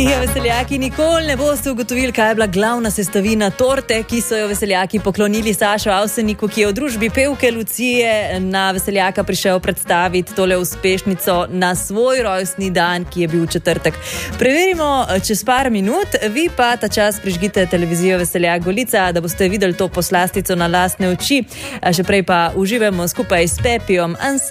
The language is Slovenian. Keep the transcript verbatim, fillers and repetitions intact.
Ja, veseljaki nikoli ne boste ugotovili, kaj je bila glavna sestavina torte, ki so jo veseljaki poklonili Sašu Avseniku, ki je v družbi pevke Lucije na veseljaka prišel predstaviti tole uspešnico na svoj rojstni dan, ki je bil v četrtek. Preverimo čez par minut, vi pa ta čas prižgite televizijo Veseljak Golica, da boste videli to poslastico na lastne oči. Še prej pa uživamo skupaj s Pepijom.